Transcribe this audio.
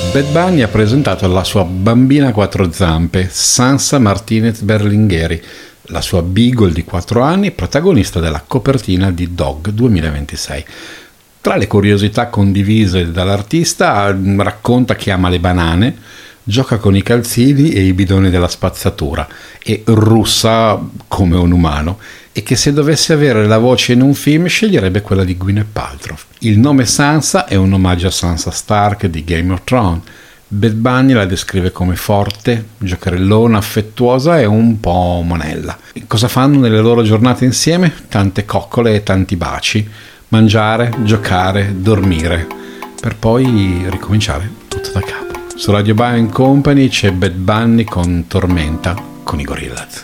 Bad Bunny ha presentato la sua bambina a quattro zampe, Sansa Martinez Berlingheri, la sua Beagle di 4 anni, protagonista della copertina di Dog 2026. Tra le curiosità condivise dall'artista, racconta che ama le banane, gioca con i calzini e i bidoni della spazzatura e russa come un umano, e che se dovesse avere la voce in un film sceglierebbe quella di Gwyneth Paltrow. Il nome Sansa è un omaggio a Sansa Stark di Game of Thrones. Bad Bunny la descrive come forte, giocherellona, affettuosa e un po' monella. Cosa fanno nelle loro giornate insieme? Tante coccole e tanti baci, mangiare, giocare, dormire, per poi ricominciare tutto da capo. Su Radio Bang Company c'è Bad Bunny con Tormenta con i Gorillaz.